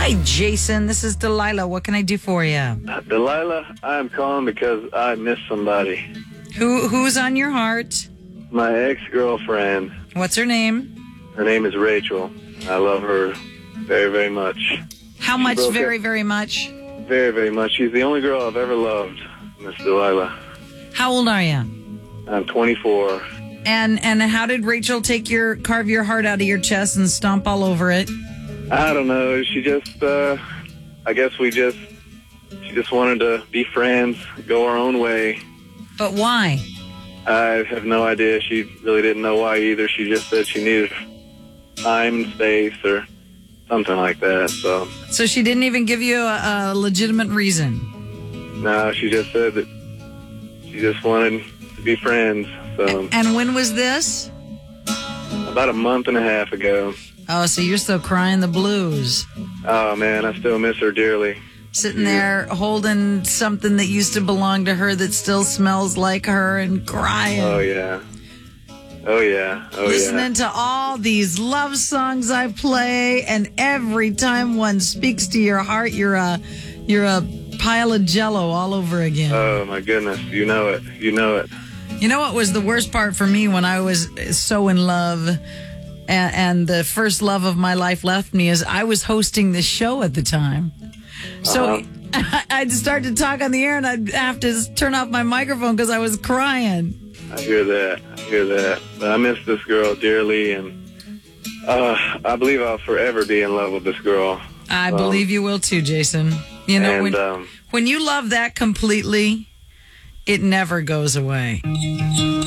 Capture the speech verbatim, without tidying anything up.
Hi, Jason. This is Delilah. What can I do for you? Uh, Delilah, I'm calling because I miss somebody. Who Who's on your heart? My ex-girlfriend. What's her name? Her name is Rachel. I love her very, very much. How She much? broke Very, up- very much. Very, very much. She's the only girl I've ever loved, Miss Delilah. How old are you? I'm twenty-four. And and how did Rachel take your carve your heart out of your chest and stomp all over it? I don't know. She just, uh, I guess we just, she just wanted to be friends, go our own way. But why? I have no idea. She really didn't know why either. She just said she needed time, space, or something like that. So, So she didn't even give you a, a legitimate reason. no, she just said that she just wanted to be friends. So, And when was this? about a month and a half ago. Oh, so you're still crying the blues. Oh, man, I still miss her dearly. Sitting there holding something that used to belong to her that still smells like her and crying. Oh, yeah. Oh, yeah. Oh, Listening yeah. to all these love songs I play, and every time one speaks to your heart, you're a you're a pile of jello all over again. Oh, my goodness. You know it. You know it. You know what was the worst part for me when I was so in love and, and the first love of my life left me is I was hosting this show at the time. So Uh-huh. I'd start to talk on the air and I'd have to turn off my microphone because I was crying. I hear that. I hear that. But I miss this girl dearly, and uh, I believe I'll forever be in love with this girl. I Um, believe you will too, Jason. You know, and, when, um, when you love that completely, it never goes away.